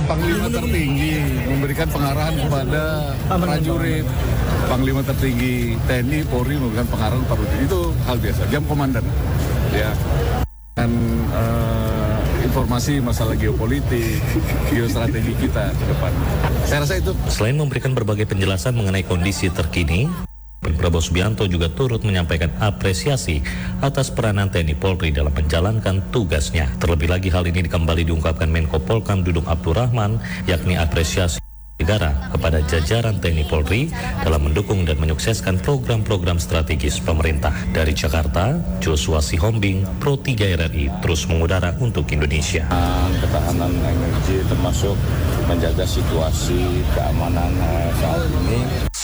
Panglima tertinggi memberikan pengarahan kepada prajurit. Panglima tertinggi TNI, Polri memberikan pengarahan kepada prajurit. Itu hal biasa. Jam komandan. Ya. Dan informasi masalah geopolitik, geostrategi kita ke depan. Saya rasa itu. Selain memberikan berbagai penjelasan mengenai kondisi terkini, Prabowo Subianto juga turut menyampaikan apresiasi atas peranan TNI Polri dalam menjalankan tugasnya. Terlebih lagi hal ini kembali diungkapkan Menko Polkam Dudung Abdurrahman, yakni apresiasi negara kepada jajaran TNI Polri dalam mendukung dan menyukseskan program-program strategis pemerintah. Dari Jakarta, Joshua Sihombing, Pro 3 RRI terus mengudara untuk Indonesia. Ketahanan energi termasuk menjaga situasi keamanan saat ini.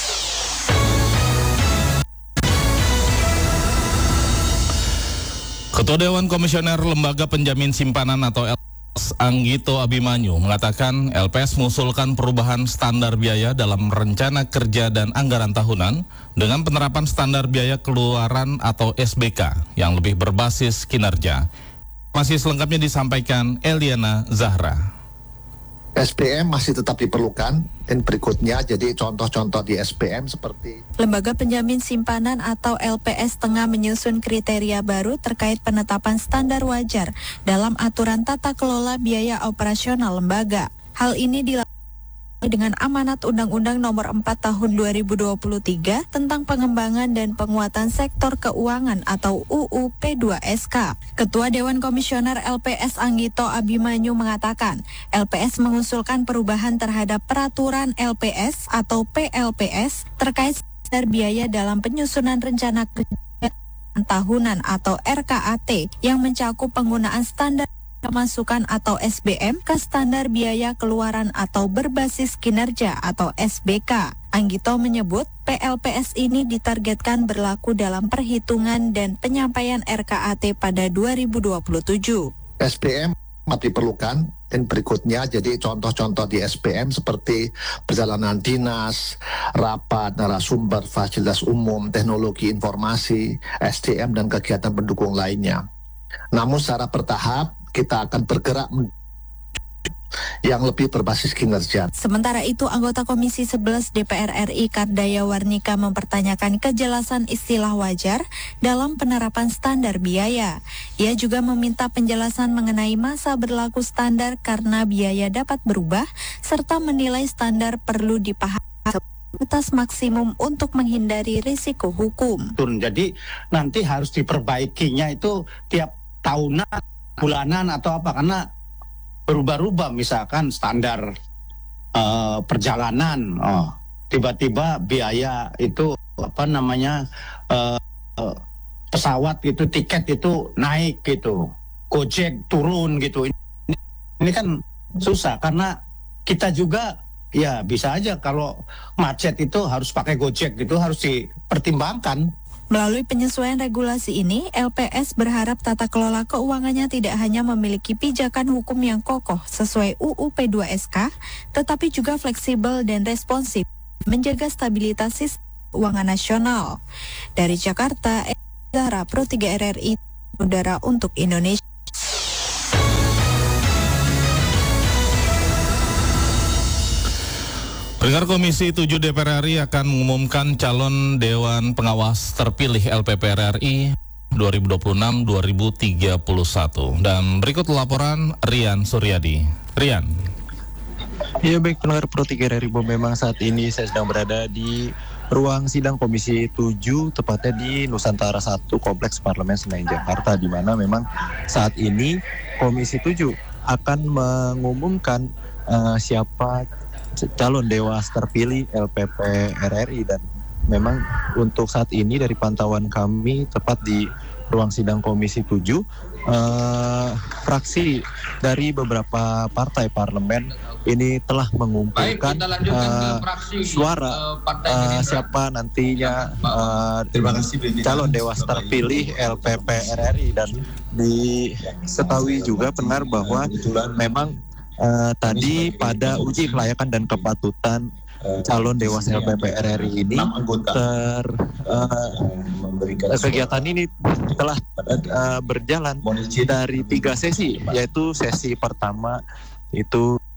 Ketua Dewan Komisioner Lembaga Penjamin Simpanan atau LPS Anggito Abimanyu mengatakan LPS mengusulkan perubahan standar biaya dalam rencana kerja dan anggaran tahunan dengan penerapan standar biaya keluaran atau SBK yang lebih berbasis kinerja. Masih selengkapnya disampaikan Eliana Zahra. SPM masih tetap diperlukan dan berikutnya jadi contoh-contoh di SPM seperti Lembaga Penjamin Simpanan atau LPS tengah menyusun kriteria baru terkait penetapan standar wajar dalam aturan tata kelola biaya operasional lembaga. Hal ini dilakukan dengan amanat Undang-Undang Nomor 4 Tahun 2023 tentang pengembangan dan penguatan sektor keuangan atau UU P2SK. Ketua Dewan Komisioner LPS Anggito Abimanyu mengatakan, LPS mengusulkan perubahan terhadap peraturan LPS atau PLPS terkait standar biaya dalam penyusunan rencana kerja tahunan atau RKAT yang mencakup penggunaan standar pemasukan atau SBM ke standar biaya keluaran atau berbasis kinerja atau SBK. Anggito menyebut PLPS ini ditargetkan berlaku dalam perhitungan dan penyampaian RKAT pada 2027. SPM diperlukan dan berikutnya jadi contoh-contoh di SPM seperti perjalanan dinas, rapat, narasumber, fasilitas umum, teknologi informasi, SDM dan kegiatan pendukung lainnya. Namun secara bertahap kita akan bergerak yang lebih berbasis kinerja. Sementara itu, anggota Komisi 11 DPR RI Kardaya Warnika mempertanyakan kejelasan istilah wajar dalam penerapan standar biaya. Ia juga meminta penjelasan mengenai masa berlaku standar karena biaya dapat berubah, serta menilai standar perlu dipahami batas maksimum untuk menghindari risiko hukum. Jadi nanti harus diperbaikinya itu tiap tahunan, bulanan atau apa, karena berubah-ubah misalkan standar perjalanan, tiba-tiba biaya itu pesawat itu tiket itu naik gitu, Gojek turun gitu. Ini kan susah karena kita juga ya bisa aja kalau macet itu harus pakai Gojek gitu, harus dipertimbangkan. Melalui penyesuaian regulasi ini, LPS berharap tata kelola keuangannya tidak hanya memiliki pijakan hukum yang kokoh sesuai UU P2SK, tetapi juga fleksibel dan responsif, menjaga stabilitas sistem keuangan nasional. Dari Jakarta, Zahra, Pro 3 RRI, udara untuk Indonesia. Pendengar, Komisi 7 DPR RI akan mengumumkan calon Dewan Pengawas terpilih LPPR RI 2026-2031. Dan berikut laporan Rian Suryadi. Rian. Ya baik, pendengar Pro 3 RRI, memang saat ini saya sedang berada di ruang sidang Komisi 7, tepatnya di Nusantara 1 Kompleks Parlemen Senayan Jakarta, di mana memang saat ini Komisi 7 akan mengumumkan siapa calon dewas terpilih LPP RRI. Dan memang untuk saat ini dari pantauan kami tepat di ruang sidang Komisi 7, fraksi dari beberapa partai parlemen ini telah mengumpulkan suara siapa nantinya calon dewas terpilih LPP RRI. Dan diketahui juga benar bahwa memang tadi pada uji kelayakan dan kepatutan calon dewas LPP RRI ini kegiatan ini telah berjalan dari 3 sesi, yaitu sesi pertama itu